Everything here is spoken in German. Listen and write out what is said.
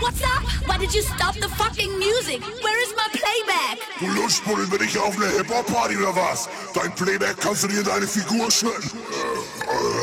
what's up? Why did you stop the fucking music? Where is my playback? Du Lustbuddel, bin ich auf einer Hip-Hop-Party oder was? Dein Playback kannst du dir in deine Figur schütten.